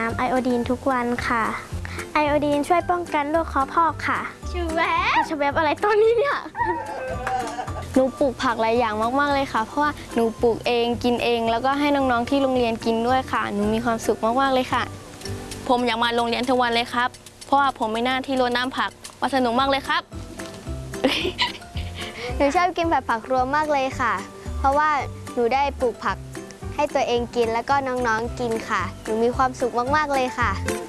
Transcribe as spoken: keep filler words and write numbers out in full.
ำไอโอดีนทุกวันค่ะไอโอดีนช่วยป้องกันโรคคอพอกค่ะชูแวบชูแวบอะไรตอนนี้เนี่ยหนูปลูกผักหลายอย่างมากๆเลยค่ะเพราะว่าหนูปลูกเองกินเองแล้วก็ให้น้องๆที่โรงเรียนกินด้วยค่ะหนูมีความสุขมากๆเลยค่ะผมอยากมาโรงเรียนทุกวันเลยครับเพราะว่าผมมีหน้าที่รดน้ำผักว่าสนุกมากเลยครับหนูชอบกินผัดผักรวมมากเลยค่ะเพราะว่าหนูได้ปลูกผักให้ตัวเองกินแล้วก็น้องๆกินค่ะหนูมีความสุขมากๆเลยค่ะ